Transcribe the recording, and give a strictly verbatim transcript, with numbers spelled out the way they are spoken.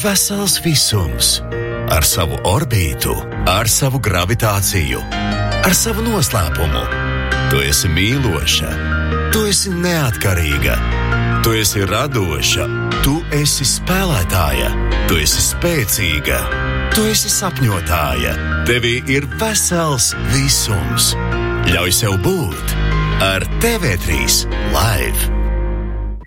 vesels visums. Ar savu orbītu, ar savu gravitāciju, ar savu noslēpumu. Tu esi mīloša, tu esi neatkarīga, tu esi radoša, tu esi spēlētāja, tu esi spēcīga, tu esi sapņotāja. Tevī ir vesels visums. Ļauj sev būt ar T V trīs Live.